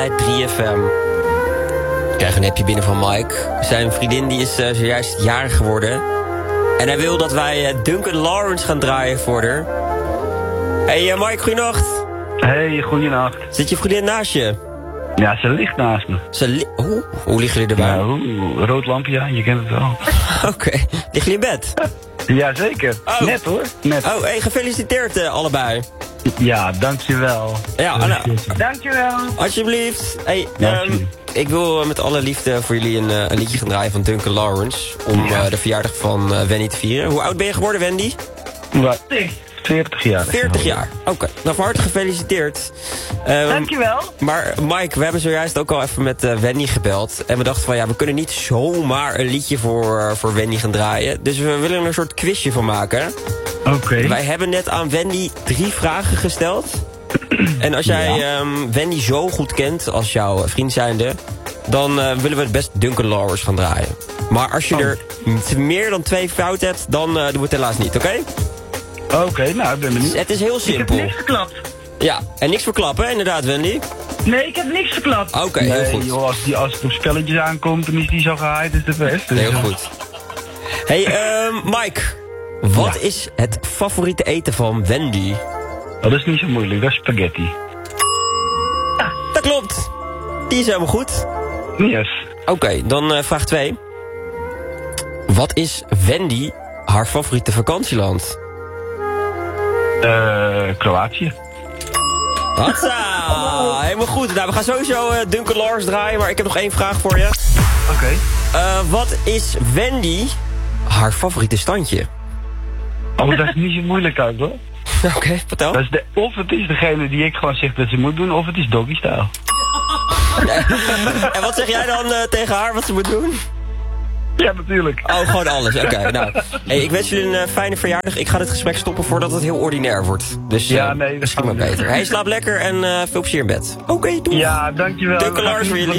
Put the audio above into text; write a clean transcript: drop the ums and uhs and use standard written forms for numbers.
3FM. Ik krijg een appje binnen van Mike. Zijn vriendin die is zojuist jarig geworden. En hij wil dat wij Duncan Lawrence gaan draaien voor haar. Hey Mike, goeienacht. Hey, goeienacht. Zit je vriendin naast je? Ja, ze ligt naast me. Hoe liggen jullie erbij? Ja, rood lampje aan, je kent het wel. Oké. Liggen jullie in bed? Jazeker. Oh. Net hoor. Net. Oh, hey, gefeliciteerd allebei. Ja, dankjewel. Ja, Dankjewel. alsjeblieft. Hey, Ja, ik wil met alle liefde voor jullie een liedje gaan draaien van Duncan Lawrence. Om de verjaardag van Wendy te vieren. Hoe oud ben je geworden, Wendy? Wat? 40 jaar. 40 jaar. Oké. Nou, van harte gefeliciteerd. Dankjewel. Maar Mike, we hebben zojuist ook al even met Wendy gebeld. En we dachten van ja, we kunnen niet zomaar een liedje voor Wendy gaan draaien. Dus we willen er een soort quizje van maken. Oké. Wij hebben net aan Wendy 3 vragen gesteld. En als jij Wendy zo goed kent als jouw vriend zijnde, dan willen we het best Duncan Lawrence gaan draaien. Maar als je er meer dan 2 fout hebt, dan doen we het helaas niet, oké? Oké, nou, ik ben benieuwd. Het is heel Ik heb simpel. niks geklapt. Ja, en niks verklappen, hè, inderdaad, Wendy? Nee, ik heb niks geklapt. Oké, heel Nee, goed. joh, als het op spelletjes aankomt, dan is die zo gehaaid als de best. Dus, Heel goed. Hey, Mike. Wat is het favoriete eten van Wendy? Dat is niet zo moeilijk, dat is spaghetti. Dat klopt. Die is helemaal goed. Yes. Oké, dan vraag 2. Wat is Wendy haar favoriete vakantieland? Kroatië. Hatsa! Helemaal goed. Nou, we gaan sowieso Duncan Lawrence draaien, maar ik heb nog 1 vraag voor je. Oké. Wat is Wendy haar favoriete standje? Oh, dat is niet zo moeilijk uit hoor. Oké, vertel. Dat is of het is degene die ik gewoon zeg dat ze moet doen, of het is doggy style. En wat zeg jij dan tegen haar wat ze moet doen? Ja, natuurlijk. Oh, gewoon alles. Oké, nou. Hey, ik wens jullie een fijne verjaardag. Ik ga dit gesprek stoppen voordat het heel ordinair wordt. Dus Ja, nee, dat misschien maar gaan we beter. Hey, slaap lekker en veel plezier in bed. Oké, doei. Ja, dankjewel. Duncan Lawrence voor jullie.